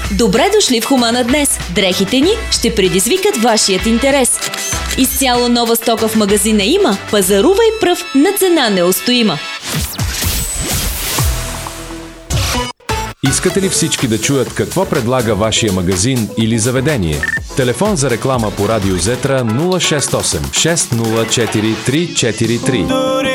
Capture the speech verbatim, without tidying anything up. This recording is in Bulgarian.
Добре дошли в Хумана днес. Дрехите ни ще предизвикат вашият интерес. Изцяло нова стока в магазина има. Пазарувай пръв на цена неустоима. Искате ли всички да чуят какво предлага вашия магазин или заведение? Телефон за реклама по Радио Зетра нула шест осем шест нула четири три четири три.